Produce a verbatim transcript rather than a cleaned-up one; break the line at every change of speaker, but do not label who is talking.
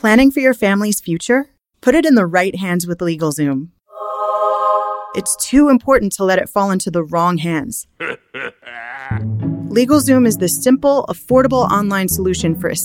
Planning for your family's future? Put it in the right hands with LegalZoom. It's too important to let it fall into the wrong hands. LegalZoom is the simple, affordable online solution for